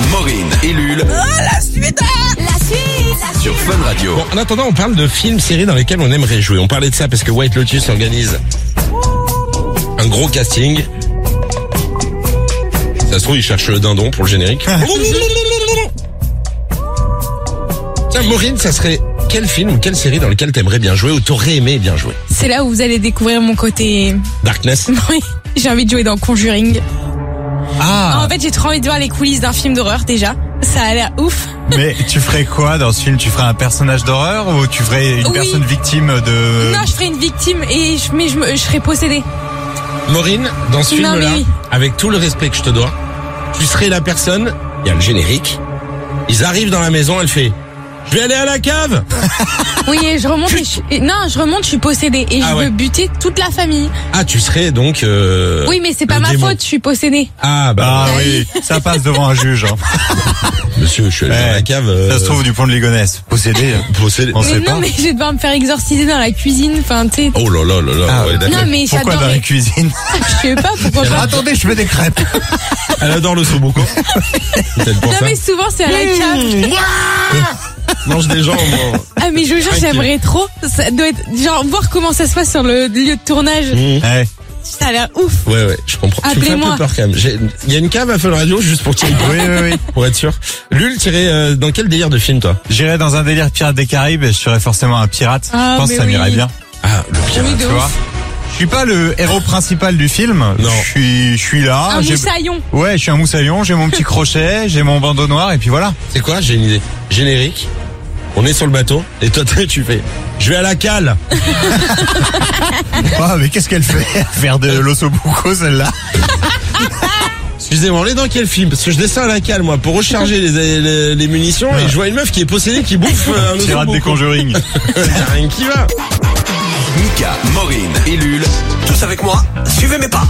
Maureen et Lul La suite. sur Fun Radio. Bon, en attendant, on parle de films, séries dans lesquels on aimerait jouer. On parlait de ça parce que White Lotus organise un gros casting. Ça se trouve, ils cherchent le dindon pour le générique. Tiens, Maureen, ça serait quel film ou quelle série dans lequel t'aimerais bien jouer ou t'aurais aimé bien jouer? C'est là où vous allez découvrir mon côté... Darkness. Oui, j'ai envie de jouer dans Conjuring. Ah, En fait, j'ai trop envie de voir les coulisses d'un film d'horreur déjà. Ça a l'air ouf. mais tu ferais quoi dans ce film? Tu ferais un personnage d'horreur ou tu ferais une Oui. personne victime de... Non, je ferais une victime et je serais possédée. Maureen, dans ce Non, film-là, mais oui. avec tout le respect que je te dois, tu serais la personne, il y a le générique, ils arrivent dans la maison, elle fait « Je vais aller à la cave !» Oui, et je remonte je suis possédée et Ah je ouais. veux buter toute la famille. Ah, tu serais donc... Oui, mais c'est pas le ma démon. faute, je suis possédée. Ah, bah, Ah oui, ça passe devant un juge. Hein. monsieur, je suis allé dans la cave... Ça se trouve du pont de Ligonnès. Possédé. possédé. On Mais sait non, pas. mais je vais devoir me faire exorciser dans la cuisine, enfin, tu sais. Oh là là là là, Ah, ouais, d'accord. Non, mais Pourquoi j'adore. dans la cuisine? Je sais pas pourquoi pas. Attendez, je fais des crêpes. Elle adore le sobuco. Peut-être pour Non, ça. mais souvent, c'est à la cave. Mange des jambes. Bon. Ah, mais je vous jure, Tranquille. j'aimerais trop. Ça doit être, genre, voir comment ça se passe sur le lieu de tournage. Ouais. Ça a l'air ouf. Ouais, je comprends. Tu me fais un peu Appelez-moi. peur quand même. Il y a une cave à Fun Radio juste pour tirer. Oui. Pour être sûr. Lul, tirer dans quel délire de film, toi? J'irais dans un délire Pirates des Caraïbes et je serais forcément un pirate. Ah, je pense mais que ça oui. m'irait bien. Ah, le pire. Oui, de Tu ouf. vois? Je suis pas le héros principal du film. Non. Je suis là. Un moussaillon. Ouais, je suis un moussaillon, j'ai mon petit crochet, j'ai mon bandeau noir et puis voilà. C'est quoi? J'ai une idée. Générique. On est sur le bateau. Et toi, tu fais. Je vais à la cale. Ah, mais qu'est-ce qu'elle fait? Faire de l'ossobuco, celle-là. Excusez-moi, on est dans quel film? Parce que je descends à la cale, moi, pour recharger les munitions, et je vois une meuf qui est possédée, qui bouffe un osso Pirate des bucco. Conjuring. Y'a rien qui va. Mika, Maureen et Lul, tous avec moi, suivez mes pas.